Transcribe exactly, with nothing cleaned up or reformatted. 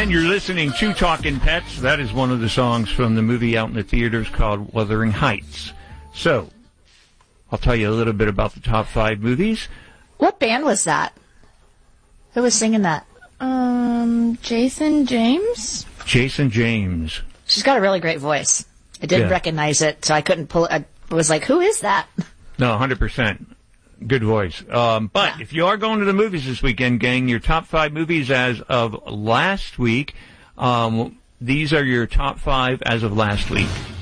And you're listening to Talkin' Pets. That is one of the songs from the movie out in the theaters called Wuthering Heights. So, I'll tell you a little bit about the top five movies. What band was that? Who was singing that? Um, Jason James? Jason James. She's got a really great voice. I didn't Yeah. recognize it, so I couldn't pull it. I was like, who is that? No, one hundred percent. Good voice. Um, but Yeah. if you are going to the movies this weekend, gang, your top five movies as of last week, um, these are your top five as of last week.